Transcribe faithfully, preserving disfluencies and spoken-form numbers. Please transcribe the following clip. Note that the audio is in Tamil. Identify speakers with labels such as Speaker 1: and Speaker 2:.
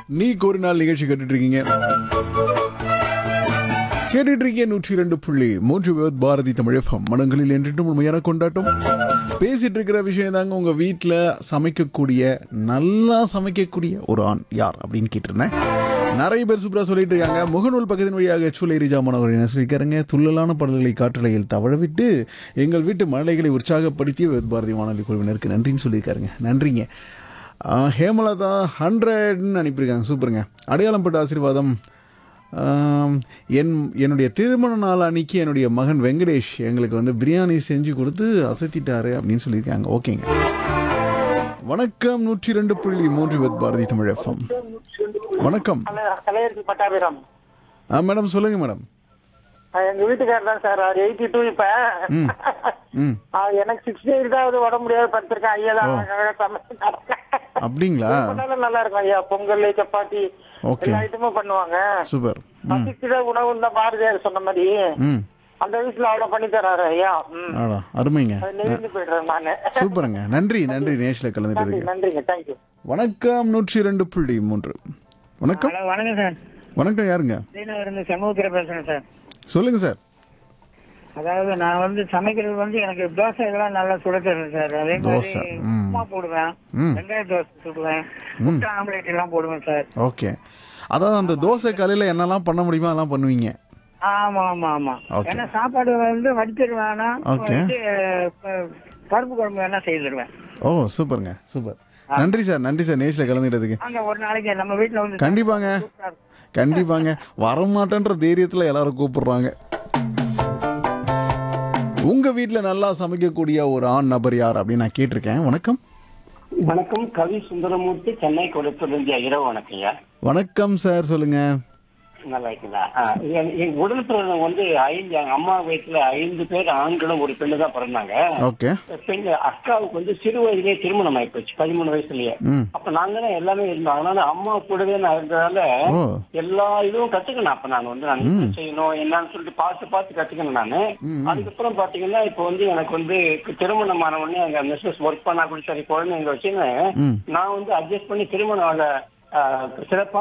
Speaker 1: நீக்கு ஒரு நாள் நிகழ்ச்சி கேட்டுட்டு இருக்கீங்க கேட்டுட்டு இருக்கீங்க நூற்றி இரண்டு புள்ளி மூன்று விவத் பாரதி தமிழகம் மனங்களில் என்றும் உண்மையான கொண்டாட்டம். பேசிட்டு இருக்கிற விஷயம் தாங்க உங்க வீட்டில் சமைக்கக்கூடிய நல்லா சமைக்கக்கூடிய ஒரு ஆண் யார் அப்படின்னு கேட்டிருந்தேன். நிறைய பேர் சூப்பரா சொல்லிட்டு இருக்காங்க. முகநூல் பக்கத்தின் வழியாக சூலை ரிஜாமன் அவர் என்ன சொல்லியிருக்காருங்க, துள்ளலான பாடல்களை காற்றலையில் தவழவிட்டு எங்கள் வீட்டு மழலைகளை உற்சாகப்படுத்திய விவத் பாரதி வானொலி குழுவினருக்கு நன்றின்னு சொல்லியிருக்காருங்க. நன்றிங்க. ஹேமலதா ஹண்ட்ரட்னு அனுப்பியிருக்காங்க. சூப்பருங்க. அடையாளம் பட்ட ஆசீர்வாதம். என் என்னுடைய திருமண நாள் அன்னைக்கு என்னுடைய மகன் வெங்கடேஷ் எங்களுக்கு வந்து பிரியாணி செஞ்சு கொடுத்து அசத்திட்டாரு அப்படின்னு சொல்லியிருக்காங்க. ஓகேங்க. வணக்கம். நூற்றி ரெண்டு புள்ளி மூன்று வித் பாரதி தமிழ் எஃப்எம். வணக்கம். ஆ மேடம் சொல்லுங்க மேடம்.
Speaker 2: எங்க வீட்டுக்காரர் தான் சார். அவர் எயிட்டி டூ இப்ப எனக்கு சிக்ஸ்டி எயிட் தான் உடம்பு முடியாது படுத்திருக்கேன். ஐயா தான்
Speaker 1: அப்படிங்களா?
Speaker 2: நல்லா இருக்கும் ஐயா. பொங்கல் சப்பாத்தி எல்லா ஐட்டமும் பண்ணுவாங்க.
Speaker 1: சூப்பர்.
Speaker 2: உணவு தான் பாரதியார் சொன்ன மாதிரி அந்த வயசுல அவ்வளவு பண்ணி தராரு ஐயா.
Speaker 1: அருமைங்க.
Speaker 2: நெருங்கி போயிடுறேன் நானு.
Speaker 1: சூப்பருங்க. நன்றி நன்றி நேஷ்ல கலந்துட்டு.
Speaker 2: நன்றிங்க. தேங்க்யூ.
Speaker 1: வணக்கம். நூற்றி ரெண்டு புள்ளி மூன்று. வணக்கம்.
Speaker 2: வணக்கம் சார்.
Speaker 1: வணக்கம். யாருங்க?
Speaker 2: சண்முகத்தில் பேசுறேன் சார்.
Speaker 1: சொல்லுங்க சார்.
Speaker 2: அதாவது நான் வந்து சமைக்கிறது வந்து எனக்கு தோசை இதெல்லாம் நல்லா சுட தருவேன் சார். அதே மாதிரி உப்புமா போடுவேன், வெங்காய தோசை சுடுவேன், முட்டை ஆம்லேட் எல்லாம் போடுவேன் சார்.
Speaker 1: ஓகே. அதாவது அந்த தோசை கலையில என்னெல்லாம் பண்ண முடியுமோ அதெல்லாம் பண்ணுவீங்க.
Speaker 2: ஆமா ஆமா ஆமா. ஏன்னா சாப்பாடு வந்து வடிச்சிருவேன். பருப்பு குழம்பு வேணா செய்திருவேன்.
Speaker 1: ஓ சூப்பருங்க. சூப்பர். நன்றி சார். நன்றி சார் நேஷ்ல கலந்துட்டதுக்கு.
Speaker 2: அங்க ஒரு நாளைக்கு நம்ம வீட்டுல வந்து
Speaker 1: கண்டிப்பாங்க கண்டிப்பாங்க வரமாட்டேன்ற தைரியத்துல எல்லாரும் கூப்பிடுறாங்க. உங்க வீட்டுல நல்லா சமைக்கக்கூடிய ஒரு ஆண் நபர் யார் அப்படின்னு நான் கேட்டிருக்கேன். வணக்கம்.
Speaker 3: வணக்கம். கவி சுந்தரமூர்த்தி, சென்னை கொடுத்திருந்த இரவு வணக்கம்யா.
Speaker 1: வணக்கம் சார். சொல்லுங்க.
Speaker 3: நல்லா இருக்குங்களா? எங்க உடல் பிறந்தவங்க வந்து ஐந்து, எங்க அம்மா வயசுல ஐந்து பேர் ஆண்களும் ஒரு பெண்ணு தான் பிறந்தாங்க.
Speaker 1: ஓகே.
Speaker 3: பெண் அக்காவுக்கு வந்து சிறு வயதிலேயே திருமணம் ஆயிப்போச்சு, பதிமூணு வயசுலயே. அப்ப நாங்க தான் எல்லாமே இருந்தோம். அதனால அம்மா கூடவே நான் இருந்ததால எல்லா இதுவும் கத்துக்கணும். அப்ப நான் வந்து நான் செய்யணும் என்னன்னு சொல்லிட்டு பார்த்து பார்த்து கத்துக்கணும் நானு. அதுக்கப்புறம் பாத்தீங்கன்னா இப்ப வந்து எனக்கு வந்து திருமணமான உடனே எங்க மிஸ்ஸஸ் ஒர்க் பண்ணா கூட சரி குழந்தைங்க வச்சுன்னு நான் வந்து அட்ஜஸ்ட் பண்ணி திருமணம் சிறப்பா